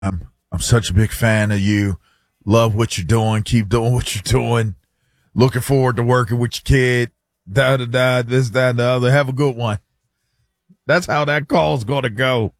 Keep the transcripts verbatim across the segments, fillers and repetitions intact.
I'm, I'm such a big fan of you. Love what you're doing. Keep doing what you're doing. Looking forward to working with your kid. Da da da. This, that, and the other. Have a good one. That's how that call's going to go.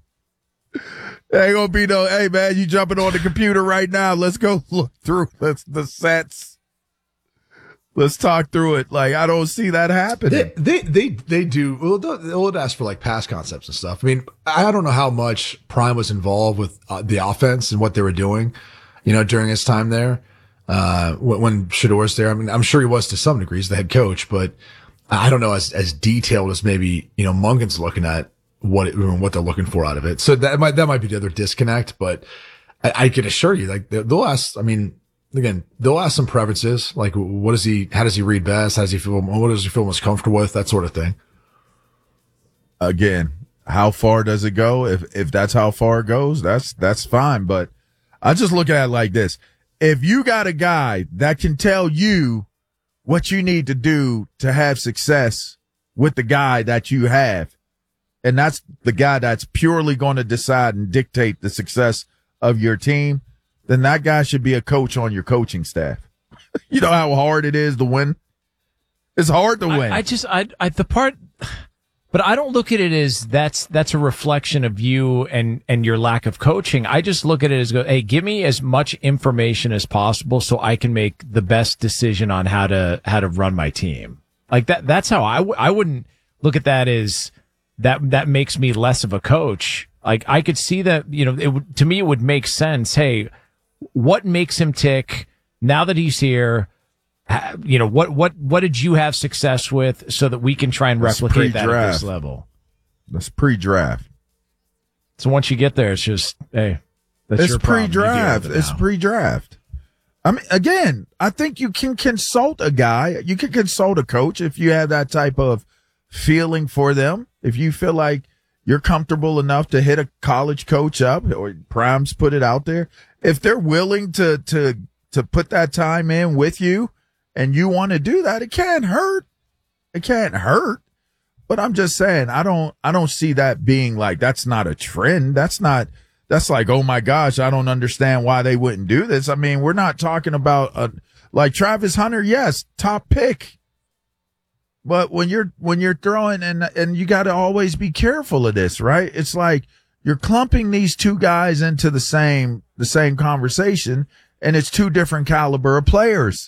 There ain't going to be no, hey, man, you jumping on the computer right now. Let's go look through the, the sets. Let's talk through it. Like, I don't see that happening. They, they, they, they do. Well, they'll, they'll ask for like pass concepts and stuff. I mean, I don't know how much Prime was involved with uh, the offense and what they were doing, you know, during his time there. Uh, when, when Shedor's there. I mean, I'm sure he was to some degree as the head coach, but I don't know as, as detailed as maybe, you know, Munkin's looking at what it, what they're looking for out of it. So that might, that might be the other disconnect, but I, I can assure you, like, they'll ask, I mean, again, they'll ask some preferences, like what does he, how does he read best? How does he feel, what does he feel most comfortable with? That sort of thing. Again, how far does it go? If, if that's how far it goes, that's, that's fine. But I just look at it like this. If you got a guy that can tell you what you need to do to have success with the guy that you have, and that's the guy that's purely going to decide and dictate the success of your team, then that guy should be a coach on your coaching staff. You know how hard it is to win? It's hard to win. I, I just, I, I, the part, but I don't look at it as that's, that's a reflection of you and, and your lack of coaching. I just look at it as go, hey, give me as much information as possible so I can make the best decision on how to, how to run my team. Like that, that's how I, w- I wouldn't look at that as that, that makes me less of a coach. Like I could see that, you know, it would, to me, it would make sense. Hey, what makes him tick now that he's here? You know, what, what, what did you have success with so that we can try and That's replicate that pre-draft. at this level? That's pre-draft. So once you get there, it's just, hey, that's It's your problem. pre-draft. You deal with it It's now. pre-draft. I mean, again, I think you can consult a guy. You can consult a coach if you have that type of feeling for them. If you feel like you're comfortable enough to hit a college coach up, or Prime's put it out there. If they're willing to, to, to put that time in with you and you want to do that, it can't hurt. It can't hurt. But I'm just saying, I don't, I don't see that being like, that's not a trend. That's not, that's like, oh my gosh, I don't understand why they wouldn't do this. I mean, we're not talking about a, like Travis Hunter. Yes. Top pick. But when you're, when you're throwing and, and you got to always be careful of this, right? It's like you're clumping these two guys into the same, the same conversation, and it's two different caliber of players.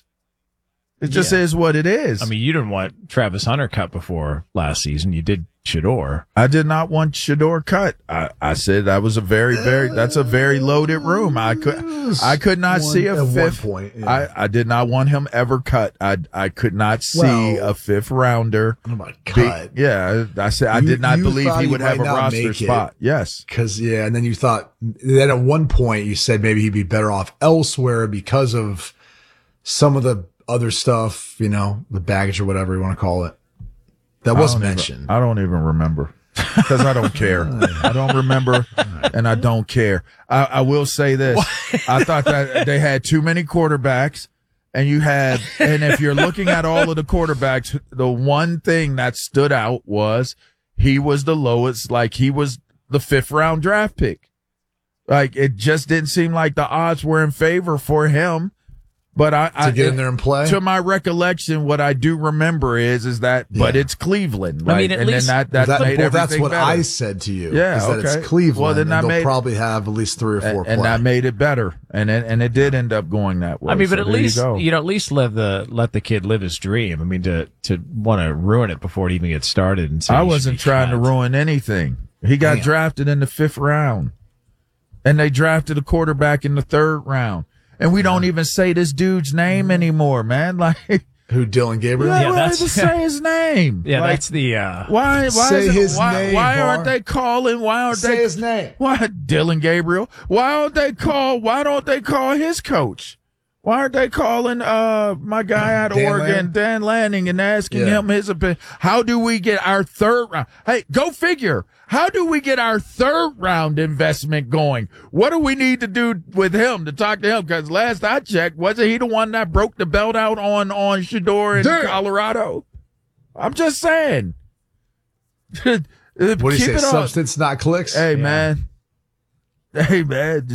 It just Yeah. is what it is. I mean, you didn't want Travis Hunter cut before last season. You did Shedeur. I did not want Shedeur cut. I, I said that was a very, very, that's a very loaded room. I could, I could not One- see a at fifth. one point, yeah. I, I did not want him ever cut. I, I could not see Well, a fifth rounder. I don't know about be- cut. yeah. I said, I You- did not you believe thought he he would have a might not roster make it. spot. Yes. Cause yeah, and then you thought, then at one point you said maybe he'd be better off elsewhere because of some of the other stuff, you know, the baggage or whatever you want to call it. That I was don't mentioned. Even, I don't even remember because I don't care. I don't remember and I don't care. I, I will say this. I thought that they had too many quarterbacks and you had, and if you're looking at all of the quarterbacks, the one thing that stood out was he was the lowest, like he was the fifth round draft pick. Like it just didn't seem like the odds were in favor for him. But I, to I get in there and play. To my recollection, what I do remember is is that, Yeah. but it's Cleveland, I right? mean, at and least- then that that, That- made well, everything that's what better. I said to you. Yeah, is that okay. it's Cleveland. Well, then and that they'll made- probably have at least three or four and, play. and that made it better, and it, and it did end up going that way. I mean, but So at there least you, go. you know, at least let the let the kid live his dream. I mean, to to want to ruin it before it even gets started. And say I he should wasn't be trying to cut. ruin anything. He got Damn. drafted in the fifth round, and they drafted a quarterback in the third round, and we don't even say this dude's name anymore, man. Like. Who, Dylan Gabriel? Yeah, Yeah, why that's- even say his name? Yeah, Like, that's the. uh why. Why Say is it, his why, name, Why Var. aren't they calling? Why aren't Say they? his name. Why Dylan Gabriel? Why don't they call? Why don't they call his coach? Why aren't they calling uh my guy out of Dan Oregon, Lanning? Dan Lanning, and asking Yeah. him his opinion? How do we get our third round? Hey, go figure. How do we get our third round investment going? What do we need to do with him to talk to him? Because last I checked, wasn't he the one that broke the belt out on on Shedeur in Damn. Colorado? I'm just saying. What do you Keep say? it up. Substance, not clicks? Hey, Yeah. man. Hey, man.